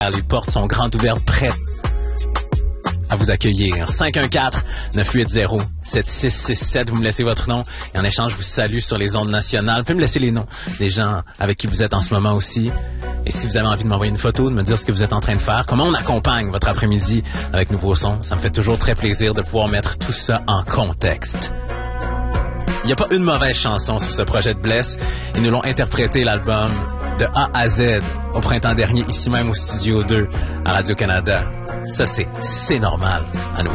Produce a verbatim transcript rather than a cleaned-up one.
Les portes sont grandes ouvertes, prêtes à vous accueillir. cinq un quatre, neuf huit zéro, sept six six sept. Vous me laissez votre nom et en échange, je vous salue sur les ondes nationales. Vous pouvez me laisser les noms des gens avec qui vous êtes en ce moment aussi. Et si vous avez envie de m'envoyer une photo, de me dire ce que vous êtes en train de faire, comment on accompagne votre après-midi avec Nouveau Son, ça me fait toujours très plaisir de pouvoir mettre tout ça en contexte. Il n'y a pas une mauvaise chanson sur ce projet de Bless. Ils nous l'ont interprété, l'album, de A à Z, au printemps dernier, ici même au Studio deux, à Radio-Canada. Ça, c'est C'est normal, à nouveau.